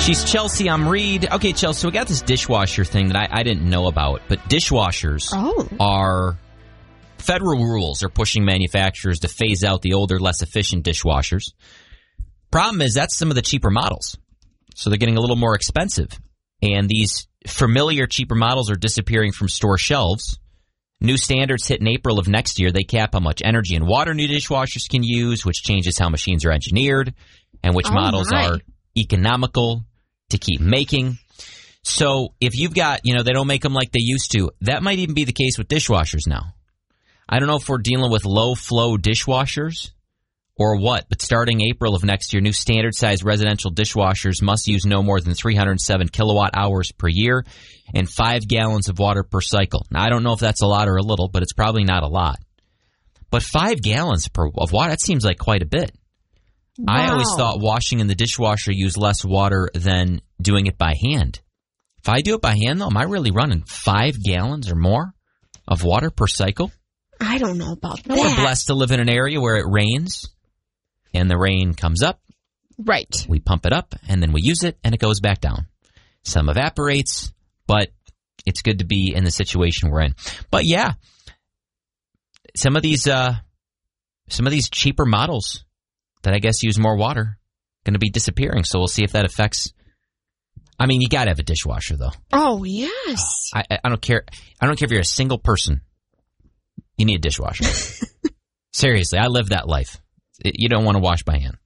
She's Chelsea, I'm Reed. Okay, Chelsea, we got this dishwasher thing that I didn't know about, but dishwashers are... Federal rules are pushing manufacturers to phase out the older, less efficient dishwashers. Problem is, that's some of the cheaper models. So they're getting a little more expensive. And these familiar, cheaper models are disappearing from store shelves. New standards hit in April of next year. They cap how much energy and water new dishwashers can use, which changes how machines are engineered, and which models are economical to keep making. So if you've got, they don't make them like they used to, that might even be the case with dishwashers now. I don't know if we're dealing with low-flow dishwashers or what, but starting April of next year, new standard-sized residential dishwashers must use no more than 307 kilowatt-hours per year and 5 gallons of water per cycle. Now, I don't know if that's a lot or a little, but it's probably not a lot. But 5 gallons of water, that seems like quite a bit. Wow. I always thought washing in the dishwasher used less water than doing it by hand. If I do it by hand, though, am I really running 5 gallons or more of water per cycle? I don't know about that. We're blessed to live in an area where it rains, and the rain comes up. Right. We pump it up, and then we use it, and it goes back down. Some evaporates, but it's good to be in the situation we're in. But yeah, some of these cheaper models that I guess use more water going to be disappearing. So we'll see if that affects. I mean, you got to have a dishwasher, though. Oh yes. I don't care. I don't care if you're a single person. You need a dishwasher. Seriously, I live that life. You don't want to wash by hand.